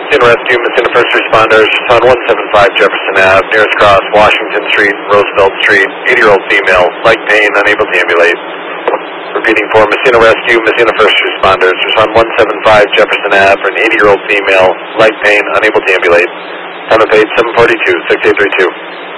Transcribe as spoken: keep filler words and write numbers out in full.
Messina Rescue, Messina First Responders, on one seventy-five Jefferson Avenue, nearest cross, Washington Street, Roosevelt Street, eighty-year-old female, leg pain, unable to ambulate. Repeating for Messina Rescue, Messina First Responders, on one seventy-five Jefferson Avenue, for an eighty-year-old female, leg pain, unable to ambulate. Time of page seven forty-two, six eight three two.